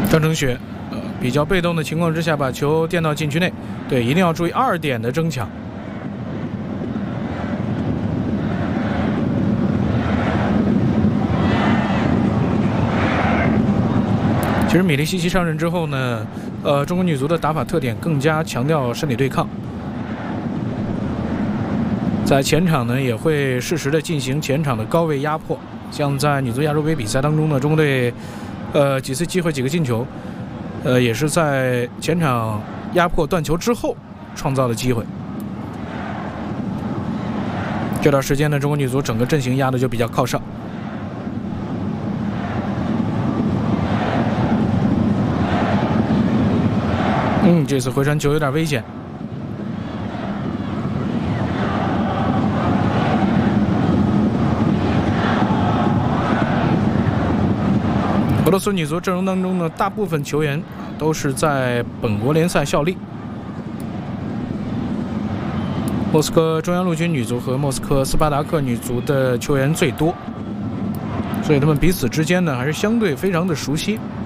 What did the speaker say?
张承雪，比较被动的情况之下把球垫到禁区内，对，一定要注意2点的争抢。其实米利西奇上任之后呢，中国女足的打法特点更加强调身体对抗，在前场呢也会适时的进行前场的高位压迫，像在女足亚洲杯比赛当中呢，中国队几次机会几个进球，也是在前场压迫断球之后创造的机会。这段时间呢，中国女足整个阵型压的就比较靠上。这次回传球有点危险。俄罗斯女足阵容当中呢，大部分球员都是在本国联赛效力。莫斯科中央陆军女足和莫斯科斯巴达克女足的球员最多，所以他们彼此之间呢还是相对非常的熟悉。